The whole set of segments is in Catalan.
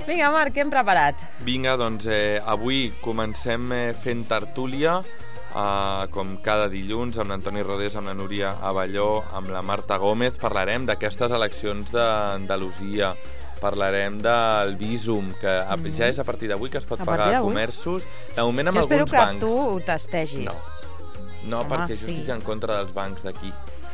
Vinga, Marc, què hem preparat? Vinga, doncs avui comencem fent tertúlia, com cada dilluns, amb l'Antoni Rodés, amb la Núria Abelló, amb la Marta Gómez. Parlarem d'aquestes eleccions d'Andalusia, parlarem del Bizum, que ja és a partir d'avui que es pot pagar a comerços, de moment amb alguns bancs. Jo espero que tu ho testegis. No, perquè jo estic en contra dels bancs d'aquí.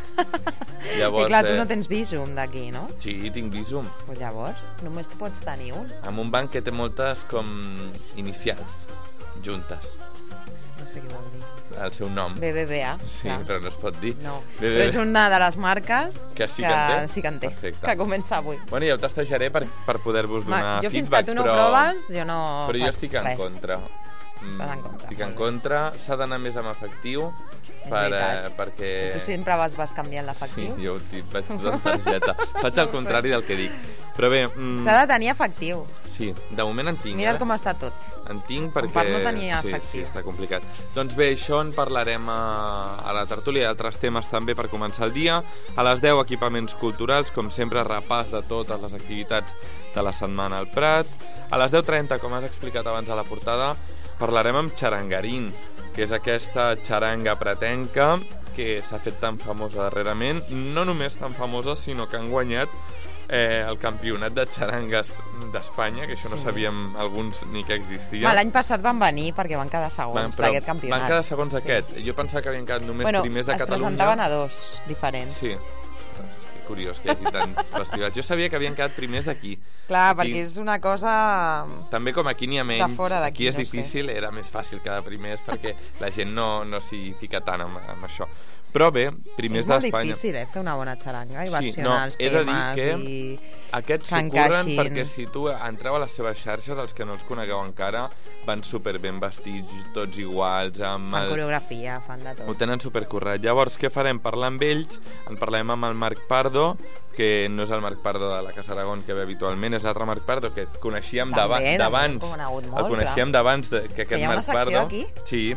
Llavors, i clar, tu no tens Bizum d'aquí, no? Sí, tinc Bizum. Pues llavors, només pots tenir un. Amb un banc que té moltes com inicials juntes. No sé què vol dir. El seu nom. BBVA. Sí, clar. però no es pot dir. No, però és una de les marques que sí que en té. Perfecte. Que comença avui. Bueno, ja ho testejaré per poder-vos donar jo feedback, fins que tu no proves, jo no però jo faig estic en res. contra. Estàs en contra. Estic en contra. S'ha d'anar més amb efectiu perquè... Tu sempre vas canviant l'efectiu? Sí, jo vaig posant targeta. Faig el contrari del que dic. Però bé... S'ha de tenir efectiu. Sí, de moment en tinc. Mira't com està tot. En tinc perquè... Per no tenir efectiu. Sí, està complicat. Doncs bé, això en parlarem a la tertúlia i altres temes també per començar el dia. A les 10, equipaments culturals, com sempre, repàs de totes les activitats de la setmana al Prat. A les 10:30, com has explicat abans a la portada, parlarem amb Xarangarín, que és aquesta xaranga pratenca que s'ha fet tan famosa darrerament, no només tan famosa, sinó que han guanyat el campionat de xarangues d'Espanya, que això no sabíem alguns ni que existia. L'any passat van venir perquè van quedar segons d'aquest campionat. Van quedar segons d'aquest. Jo pensava que havien quedat només primers de Catalunya. Es presentaven a dos diferents. Sí. Ostres, que curiós que hi hagi tants festivals. Jo sabia que havien quedat primers d'aquí. Clar, perquè és una cosa... També com aquí n'hi ha menys, aquí és no difícil, era més fàcil quedar primers perquè la gent no s'hi fica tant amb això. Però bé, primers d'Espanya... És molt difícil, fer una bona xaranga i versionar els temes. He de dir que aquests s'ocorren perquè si tu entreu a les seves xarxes, els que no els conegueu encara, van super ben vestits, tots iguals, amb... Fan coreografia, fan de tot. Ho tenen supercorrecte. Llavors, què farem? Parlar amb ells, en parlem amb el Marc Pardo, que no és el Marc Pardo de la Casa Aragón que ve habitualment, és l'altre Marc Pardo que coneixíem d'abans. El coneixíem d'abans que aquest Marc Pardo. Que hi ha una secció aquí? Sí,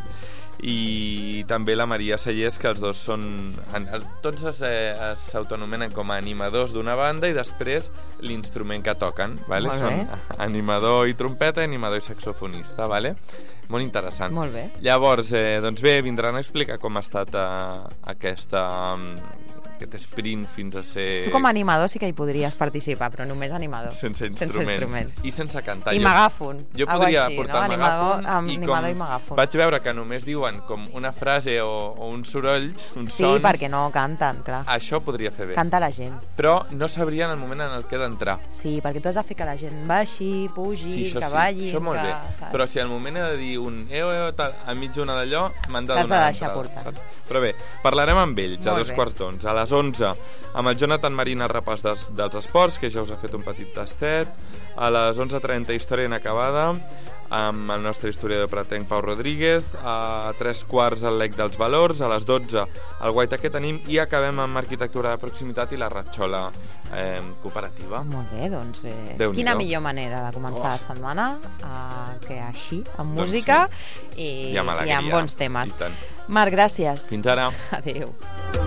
i també la Maria Sallés, que els dos són... Tots s'autonomenen com a animadors d'una banda i després l'instrument que toquen, ¿vale? Són animador i trompeta, animador i saxofonista, ¿vale? Molt interessant. Molt bé. Llavors, doncs bé, vindran a explicar com ha estat aquest sprint fins a ser... Tu com a animador sí que hi podries participar, però només animador. Sense instruments. I sense cantar. I megàfon. Jo podria així, portar no? megàfon Animador i megàfon. Vaig veure que només diuen com una frase o uns sorolls, uns sons. Sí, perquè no canten, clar. Això podria fer bé. Canta la gent. Però no sabrien el moment en el que he d'entrar. Sí, perquè tu has de fer que la gent baixi, pugi, que balli... Sí, això molt bé. Saps? Però si al moment he de dir un enmig d'una d'allò, m'han de donar l'entrada, saps? Però bé, parlarem amb ells a 2:15. A les 11 amb el Jonathan Marín al repàs dels esports, que ja us ha fet un petit tastet. A les 11:30 història inacabada amb el nostre historiador pratenc Pau Rodríguez. A 3:15 el lec dels valors. A les 12 el guaita que tenim i acabem amb arquitectura de proximitat i la ratxola cooperativa. Molt bé, doncs quina millor manera de començar la setmana que així, amb música i amb bons temes. Marc, gràcies. Fins ara. Adéu.